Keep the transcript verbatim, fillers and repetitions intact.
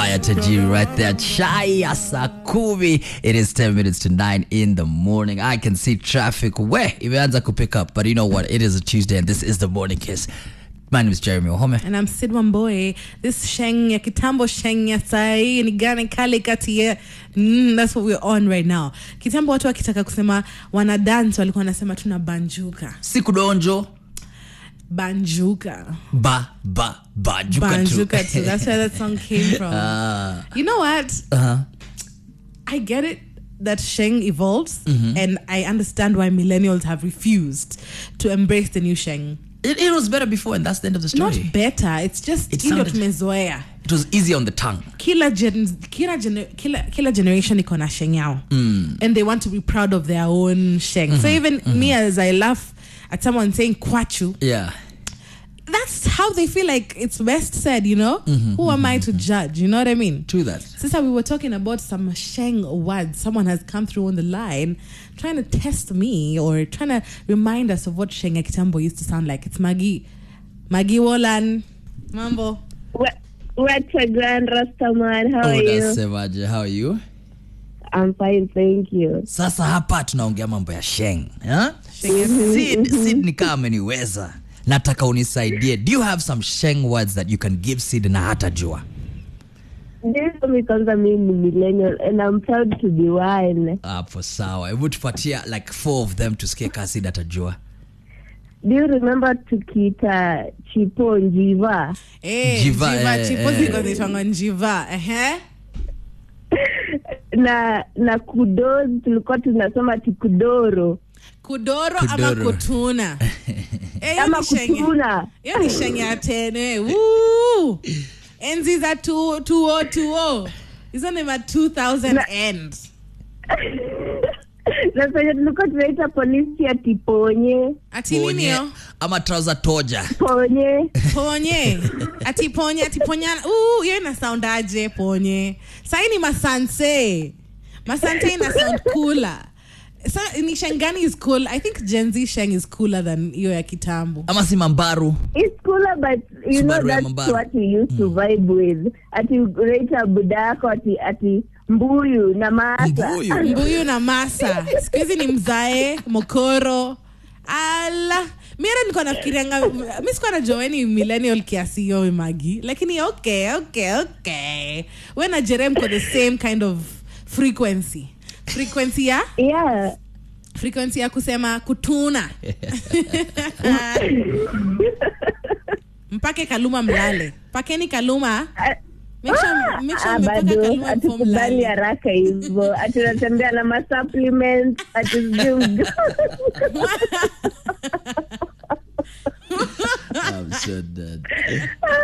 Aya Tajiri right there. Chai Asakumi. It is ten minutes to nine in the morning. I can see traffic where imeanza to pick up, but you know what? It is a Tuesday and this is the Morning Kiss. My name is Jeremy Ohome. And I'm Sid Wamboy. This sheng ya kitambo sheng ya sai ni gani kale kati ya mm, that's what we're on right now. Kitambo watu wakitaka kusema wana dance walikuwa wanasema tuna banjuka. Siku donjo. Banjuka. Ba ba banjuka. Banjuka too. That's where that song came from. Uh, you know what? Uh-huh. I get it that sheng evolves, mm-hmm. and I understand why millennials have refused to embrace the new sheng. It, it was better before, and that's the end of the story. Not better. It's just it, sounded, it was easy on the tongue. Kila gen, kila, gener, kila, kila generation iko na sheng yao, mm. and they want to be proud of their own sheng. Mm-hmm. So even mm-hmm. me, as I laugh at someone saying kwachu, yeah, that's how they feel like it's best said, you know. Mm-hmm, Who am mm-hmm, I to judge? You know what I mean? True that. Sister, we were talking about some sheng words. Someone has come through on the line trying to test me or trying to remind us of what sheng ya kitambo used to sound like. It's Maggie. Maggie Wolan. Mambo. What's a grand Rastaman? How oh, are you? Semaje. How are you? I'm fine, thank you. Sasa hapa tunaongea mambo ya sheng. Huh? Sheng. Sid, Sid ni kama ameniweza. Nataka unisaidie. Do you have some sheng words that you can give Sid na hata jua? This because I'm a millennial and I'm proud to be one. Hapo sawa. Hebu tupatia like four of them tusikie ka Sid atajua. Do you remember tukita chipo njiva? Eh, Jiva, njiva, eh, chipo eh. ziko zitwanga njiva. Eh. na na kudoz tulikuwa tunasema tikudoro. Kudoro, Kudoro ama kutuna. Eh, ama kutuna. Yo ni sheng ya tene. Woo! Enzi za two oh two oh. Hizo ni ma two thousand na, end. Na sasa tulikuwa tunaita polisi ya tiponye. Ati nini yo? Ama trouser toja. Ponye. Ponye. Ati ponye, ati ponyana. Ooh, yo ina sound aje ponye. Sai ni masanse. Masanse ina sound cooler. So ni shengani is cool. I think Gen Z sheng is cooler than yo ya kitambo. Ama si mambaru. It's cooler, but you Subaru know that's mambaru. what we used to vibe with. Ati rate budako ati ati mbuyu na masa. Mbuyu. Mbuyu na masa. Siku hizi ni mzae, mokoro. Ala. Mira niko nafikirianga, mimi sikuwa najua ni millennial kiasi yo Magi. Lakini okay, okay, okay. When a Jerem got the same kind of frequency. Frequency ya? Yeah. Frequency ya kusema kutuna. Mpake Kaluma mlale. Pakeni Kaluma. Make sure, make sure mpaka Kaluma mfo mlale. Haraka hivyo. Ati unatembea na ma supplements. Ati I'm so dead.